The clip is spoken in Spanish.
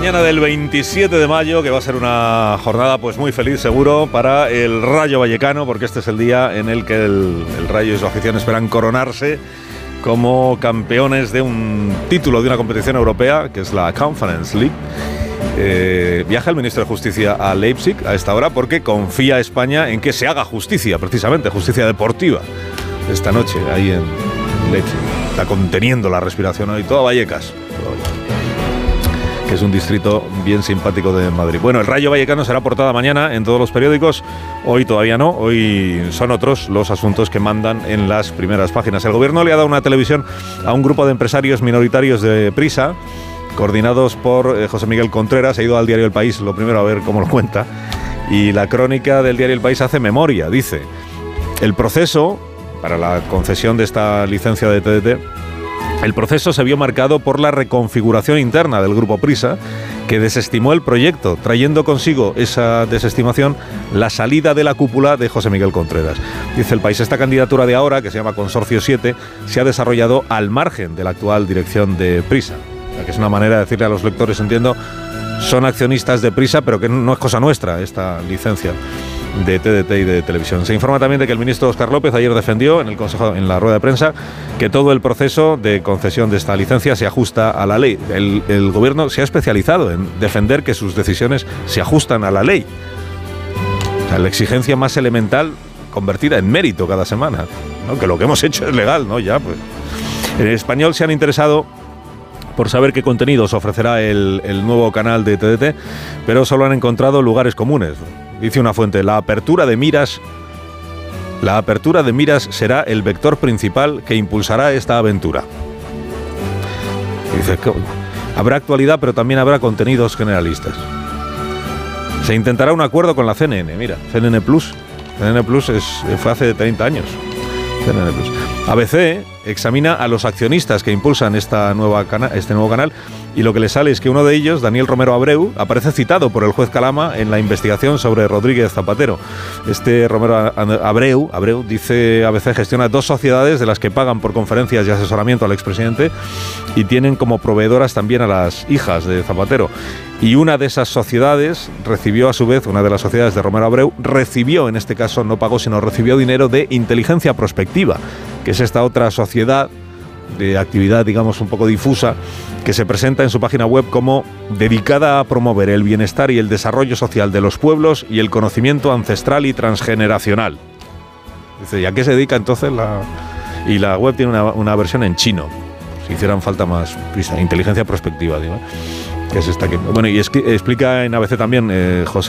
mañana del 27 de mayo, que va a ser una jornada pues muy feliz seguro para el Rayo Vallecano, porque este es el día en el que el Rayo y su afición esperan coronarse como campeones de un título de una competición europea, que es la Conference League. Viaja el ministro de Justicia a Leipzig a esta hora porque confía España en que se haga justicia, precisamente, justicia deportiva, esta noche ahí en Leipzig. Está conteniendo la respiración hoy toda Vallecas, que es un distrito bien simpático de Madrid. Bueno, el Rayo Vallecano será portada mañana en todos los periódicos. Hoy todavía no, hoy son otros los asuntos que mandan en las primeras páginas. El gobierno le ha dado una televisión a un grupo de empresarios minoritarios de Prisa, coordinados por José Miguel Contreras. He ido al diario El País, lo primero, a ver cómo lo cuenta. Y la crónica del diario El País hace memoria. Dice: el proceso para la concesión de esta licencia de TDT, el proceso se vio marcado por la reconfiguración interna del grupo Prisa, que desestimó el proyecto, trayendo consigo esa desestimación la salida de la cúpula de José Miguel Contreras. Dice El País: esta candidatura de ahora, que se llama Consorcio 7, se ha desarrollado al margen de la actual dirección de Prisa. O sea, que es una manera de decirle a los lectores, entiendo, son accionistas de Prisa, pero que no es cosa nuestra esta licencia de TDT y de televisión. Se informa también de que el ministro Óscar López ayer defendió en el Consejo, en la rueda de prensa, que todo el proceso de concesión de esta licencia se ajusta a la ley. El gobierno se ha especializado en defender que sus decisiones se ajustan a la ley. O sea, la exigencia más elemental convertida en mérito cada semana, ¿no? Que lo que hemos hecho es legal, ¿no? Ya, pues. En el Español se han interesado por saber qué contenidos ofrecerá el nuevo canal de TDT, pero solo han encontrado lugares comunes. Dice una fuente: la apertura de miras será el vector principal que impulsará esta aventura. Dice que habrá actualidad, pero también habrá contenidos generalistas. Se intentará un acuerdo con la CNN. Mira, CNN Plus fue hace 30 años. CNN Plus. ABC examina a los accionistas que impulsan este nuevo canal, y lo que le sale es que uno de ellos, Daniel Romero Abreu, aparece citado por el juez Calama en la investigación sobre Rodríguez Zapatero. Este Romero Abreu, dice ABC, gestiona 2 sociedades de las que pagan por conferencias y asesoramiento al expresidente, y tienen como proveedoras también a las hijas de Zapatero. Y una de esas sociedades recibió, a su vez, una de las sociedades de Romero Abreu, recibió, en este caso no pagó, sino recibió dinero de Inteligencia Prospectiva, que es esta otra sociedad de actividad, digamos, un poco difusa, que se presenta en su página web como dedicada a promover el bienestar y el desarrollo social de los pueblos y el conocimiento ancestral y transgeneracional. Dice, ¿y a qué se dedica entonces y la web tiene una versión en chino, si hicieran falta más prisa? Inteligencia Prospectiva, digo, que es esta que... Bueno, y explica en ABC también José